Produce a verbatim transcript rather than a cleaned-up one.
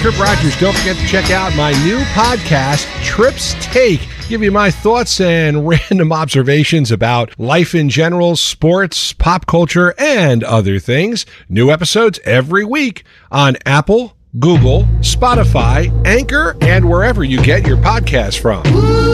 Trip Rogers. Don't forget to check out my new podcast, Trips Take. Give you my thoughts and random observations about life in general, sports, pop culture, and other things. New episodes every week on Apple, Google, Spotify, Anchor, and wherever you get your podcasts from.